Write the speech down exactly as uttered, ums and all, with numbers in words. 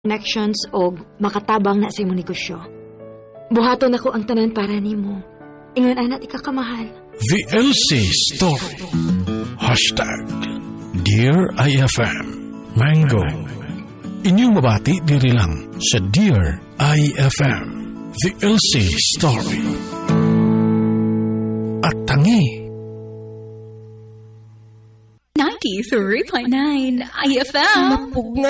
connections o makatabang na sa imong negosyo. Buhaton ako ang tanan para nimo. Ingon anak ikakamahal. The L C Story. Hashtag Dear I F M Mango. Inyong mabati diri lang sa Dear I F M The L C Story. At tangi ninety-three point nine I F M. Mapugna